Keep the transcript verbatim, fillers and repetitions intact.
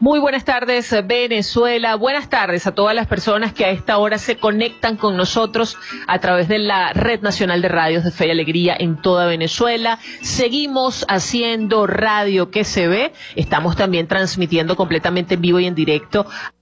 Muy buenas tardes, Venezuela. Buenas tardes a todas las personas que a esta hora se conectan con nosotros a través de la Red Nacional de Radios de Fe y Alegría en toda Venezuela. Seguimos haciendo radio que se ve. Estamos también transmitiendo completamente en vivo y en directo